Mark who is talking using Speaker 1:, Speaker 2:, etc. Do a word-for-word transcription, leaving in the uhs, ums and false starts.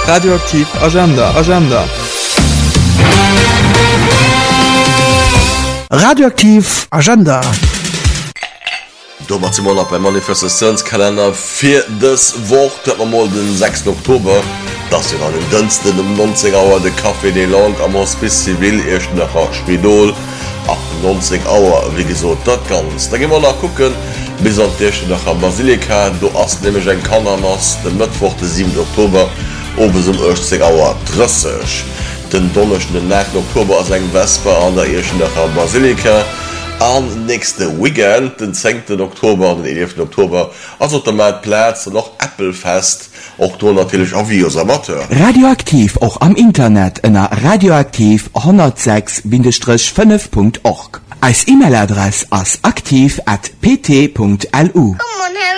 Speaker 1: Radioaktiv Agenda Agenda
Speaker 2: Radioaktiv Agenda
Speaker 3: Do mat mal op beim Manifestationskalender fir des Woch dat man mal den sechsten Oktober, dats wir an den dënsten um neunzig Auer de Café de Lang am Hospice Civil echt nach Spidol achtundneunzig Auer wie gesot dat ganz. Da gi man nach gucken bis an Dirchte nach am Basilika, du ass nämlich ein Kananas den Mittwoch den siebten Oktober oben um achtzig Auer dreißig. Den Donnerstag den neunten Oktober als eng Vesper an der Irschen nach am Basilika. An nächste Weekend, den zehnten Oktober und den elften Oktober, also der Mad Platz noch Applefest, auch da natürlich auch wie als Amateur.
Speaker 2: Radioaktiv auch am Internet in radioaktiv hundertsechs fünf Punkt org. Als E-Mail-Adresse als aktiv at p t Punkt l u.